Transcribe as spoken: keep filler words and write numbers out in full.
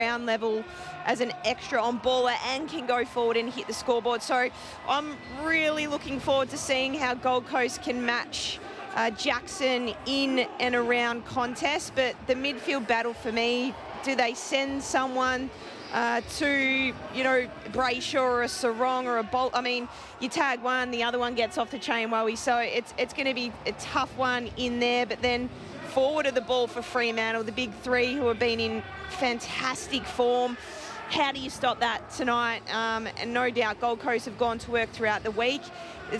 ground level as an extra on baller and can go forward and hit the scoreboard. So I'm really looking forward to seeing how Gold Coast can match uh, Jackson in and around contest. But the midfield battle for me, do they send someone uh, to, you know, Brayshaw or a Sarong or a Bolt? I mean, you tag one, the other one gets off the chain, Wowie. So it's, it's going to be a tough one in there. But then forward of the ball for Fremantle, the big three who have been in fantastic form. How do you stop that tonight? Um, and no doubt Gold Coast have gone to work throughout the week.